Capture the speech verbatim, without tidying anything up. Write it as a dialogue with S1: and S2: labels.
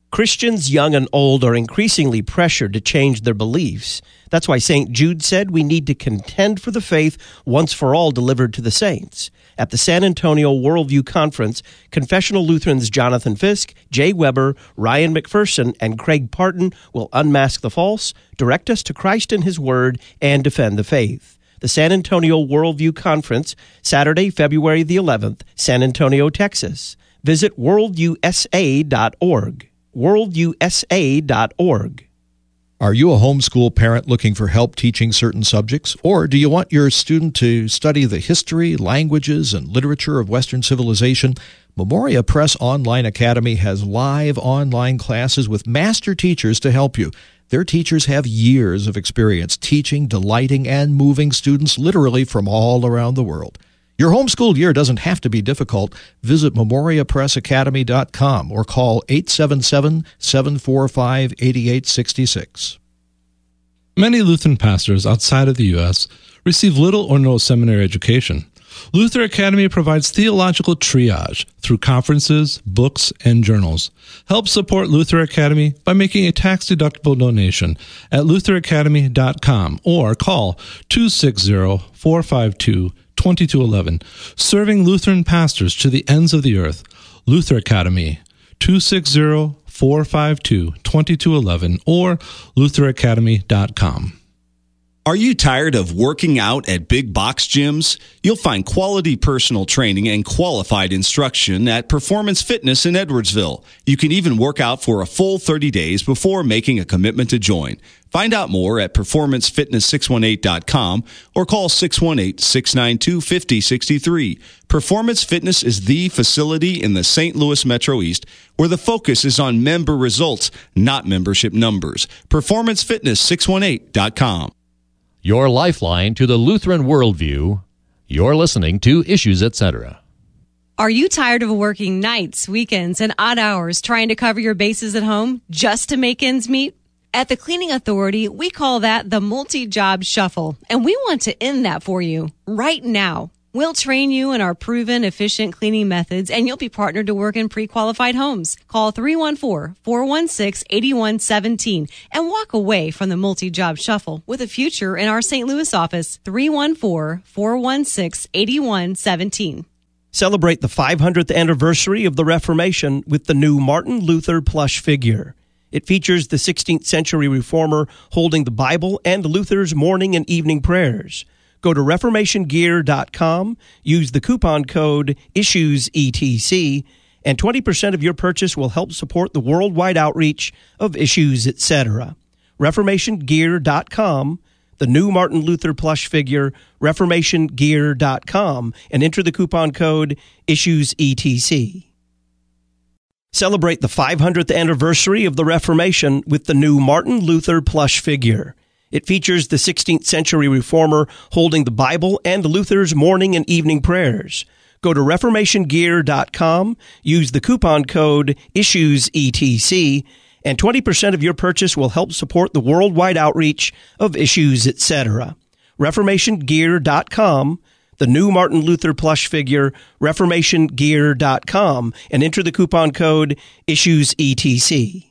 S1: Christians, young and old, are increasingly pressured to change their beliefs. That's why Saint Jude said we need to contend for the faith once for all delivered to the saints. At the San Antonio Worldview Conference, Confessional Lutherans Jonathan Fisk, Jay Weber, Ryan McPherson, and Craig Parton will unmask the false, direct us to Christ and His Word, and defend the faith. The San Antonio Worldview Conference, Saturday, February the eleventh, San Antonio, Texas. Visit world u s a dot org. world u s a dot org.
S2: Are you a homeschool parent looking for help teaching certain subjects? Or do you want your student to study the history, languages, and literature of Western civilization? Memoria Press Online Academy has live online classes with master teachers to help you. Their teachers have years of experience teaching, delighting, and moving students literally from all around the world. Your homeschool year doesn't have to be difficult. Visit memoria press academy dot com or call eight seven seven, seven four five, eight eight six six.
S3: Many Lutheran pastors outside of the U S receive little or no seminary education. Luther Academy provides theological triage through conferences, books, and journals. Help support Luther Academy by making a tax-deductible donation at luther academy dot com or call two six zero, four five two, two two one one. Serving Lutheran pastors to the ends of the earth. Luther Academy, two six zero, four five two, two two one one or luther academy dot com.
S4: Are you tired of working out at big box gyms? You'll find quality personal training and qualified instruction at Performance Fitness in Edwardsville. You can even work out for a full thirty days before making a commitment to join. Find out more at performance fitness six one eight dot com or call six one eight, six nine two, five zero six three. Performance Fitness is the facility in the Saint Louis Metro East where the focus is on member results, not membership numbers. performance fitness six one eight dot com.
S5: Your lifeline to the Lutheran worldview. You're listening to Issues, et cetera.
S6: Are you tired of working nights, weekends, and odd hours trying to cover your bases at home just to make ends meet? At the Cleaning Authority, we call that the multi-job shuffle, and we want to end that for you right now. We'll train you in our proven, efficient cleaning methods, and you'll be partnered to work in pre-qualified homes. Call three one four, four one six, eight one one seven and walk away from the multi-job shuffle with a future in our Saint Louis office. three one four, four one six, eight one one seven.
S1: Celebrate the five hundredth anniversary of the Reformation with the new Martin Luther plush figure. It features the sixteenth century reformer holding the Bible and Luther's morning and evening prayers. Go to reformation gear dot com, use the coupon code issues E T C, and twenty percent of your purchase will help support the worldwide outreach of Issues, et cetera. reformation gear dot com, the new Martin Luther plush figure, reformation gear dot com, and enter the coupon code issues E T C. Celebrate the five hundredth anniversary of the Reformation with the new Martin Luther plush figure. It features the sixteenth century reformer holding the Bible and Luther's morning and evening prayers. Go to reformation gear dot com, use the coupon code issues E T C, and twenty percent of your purchase will help support the worldwide outreach of Issues, et cetera. reformation gear dot com, the new Martin Luther plush figure, reformation gear dot com, and enter the coupon code issues E T C.